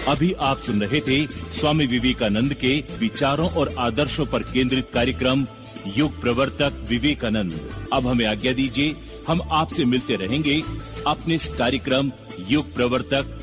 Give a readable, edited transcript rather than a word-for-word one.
अभी आप सुन रहे थे स्वामी विवेकानंद के विचारों और आदर्शों पर केंद्रित कार्यक्रम युग प्रवर्तक विवेकानंद। अब हमें आज्ञा दीजिए, हम आपसे मिलते रहेंगे अपने इस कार्यक्रम युग प्रवर्तक